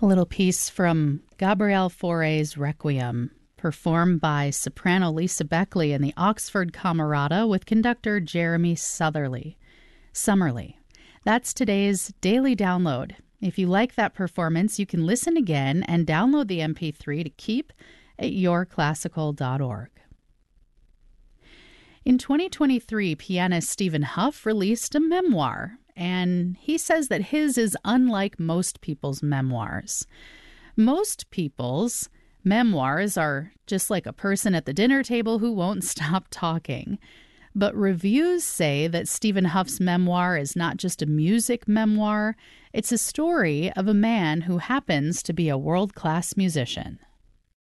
A little piece from Gabriel Fauré's Requiem, performed by soprano Lisa Beckley and the Oxford Camerata with conductor Jeremy Summerly. That's today's daily download. If you like that performance, you can listen again and download the MP3 to keep at yourclassical.org. In 2023, pianist Stephen Hough released a memoir, and he says that his is unlike most people's memoirs. Most people's memoirs are just like a person at the dinner table who won't stop talking. But reviews say that Stephen Hough's memoir is not just a music memoir, it's a story of a man who happens to be a world-class musician.